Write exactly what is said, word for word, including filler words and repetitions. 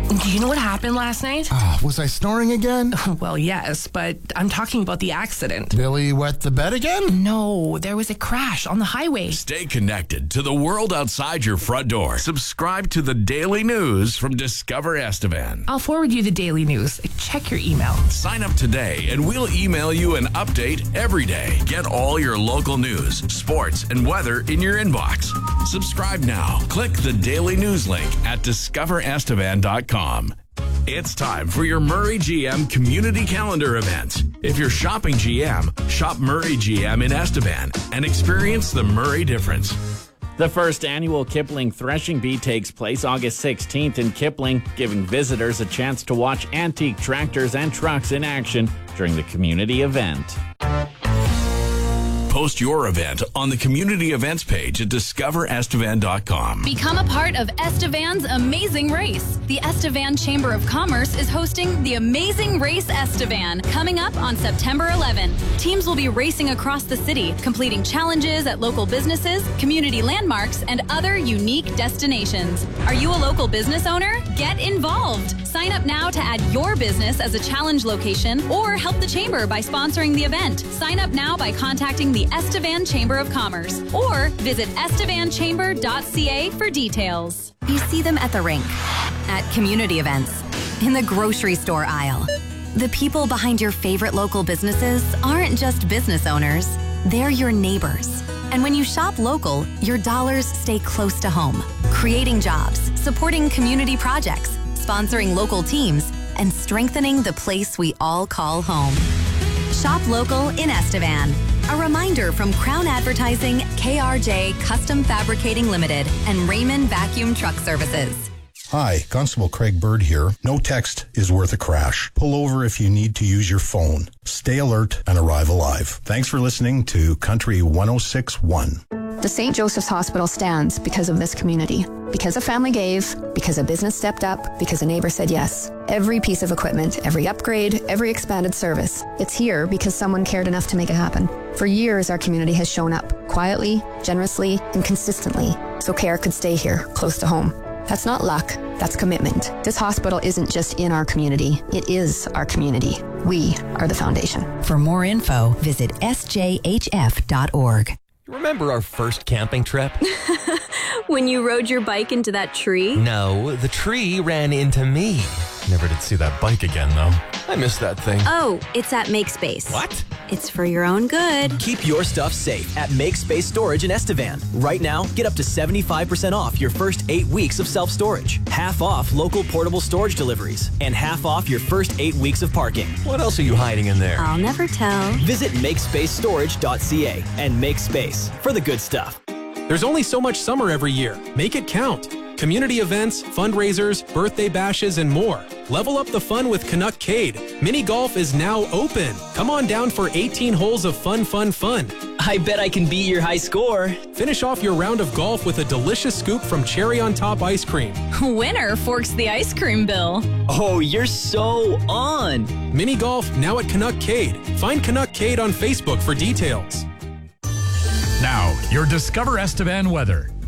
Do you know what happened last night? Uh, was I snoring again? Well, yes, but I'm talking about the accident. Billy wet the bed again? No, there was a crash on the highway. Stay connected to the world outside your front door. Subscribe to the Daily News from Discover Estevan. I'll forward you the daily news. Check your email. Sign up today and we'll email you an update every day. Get all your local news, sports, and weather in your inbox. Subscribe now. Click the Daily News link at discover estevan dot com. It's time for your Murray G M community calendar events. If you're shopping G M, shop Murray G M in Estevan and experience the Murray difference. The first annual Kipling Threshing Bee takes place August sixteenth in Kipling, giving visitors a chance to watch antique tractors and trucks in action during the community event. Post your event on the community events page at discover estevan dot com. Become a part of Estevan's Amazing Race. The Estevan Chamber of Commerce is hosting the Amazing Race Estevan coming up on September eleventh. Teams will be racing across the city, completing challenges at local businesses, community landmarks, and other unique destinations. Are you a local business owner? Get involved. Sign up now to add your business as a challenge location or help the chamber by sponsoring the event. Sign up now by contacting the Estevan Chamber of Commerce or visit estevan chamber dot c a for details. You see them at the rink, at community events, in the grocery store aisle. The people behind your favorite local businesses aren't just business owners, they're your neighbors. And when you shop local, your dollars stay close to home, creating jobs, supporting community projects, sponsoring local teams, and strengthening the place we all call home. Shop local in Estevan. A reminder from Crown Advertising, K R J Custom Fabricating Limited, and Raymond Vacuum Truck Services. Hi, Constable Craig Bird here. No text is worth a crash. Pull over if you need to use your phone. Stay alert and arrive alive. Thanks for listening to Country one oh six point one. The Saint Joseph's Hospital stands because of this community. Because a family gave, because a business stepped up, because a neighbor said yes. Every piece of equipment, every upgrade, every expanded service. It's here because someone cared enough to make it happen. For years, our community has shown up, quietly, generously, and consistently, so care could stay here, close to home. That's not luck, that's commitment. This hospital isn't just in our community, it is our community. We are the foundation. For more info, visit s j h f dot org. Remember our first camping trip? When you rode your bike into that tree? No, the tree ran into me. Never did see that bike again, though. I miss that thing. Oh, it's at MakeSpace. What? It's for your own good. Keep your stuff safe at MakeSpace Storage in Estevan. Right now, get up to seventy-five percent off your first eight weeks of self-storage. Half off local portable storage deliveries. And half off your first eight weeks of parking. What else are you hiding in there? I'll never tell. Visit make space storage dot c a and make space for the good stuff. There's only so much summer every year. Make it count. Community events, fundraisers, birthday bashes, and more. Level up the fun with Canuckcade. Mini golf is now open. Come on down for eighteen holes of fun, fun, fun. I bet I can beat your high score. Finish off your round of golf with a delicious scoop from Cherry on Top ice cream. Winner forks the ice cream bill. Oh, you're so on. Mini golf now at Canuckcade. Find Canuckcade on Facebook for details. Now, your Discover Estevan weather.